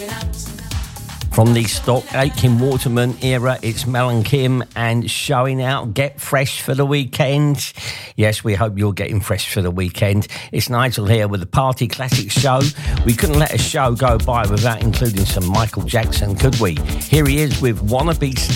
From the Stock Aitken Waterman era, it's Mel and Kim and Showing Out. Get fresh for the weekend. Yes, we hope you're getting fresh for the weekend. It's Nigel here with the Party Classics show. We couldn't let a show go by without including some Michael Jackson, could we? Here he is with Wanna Be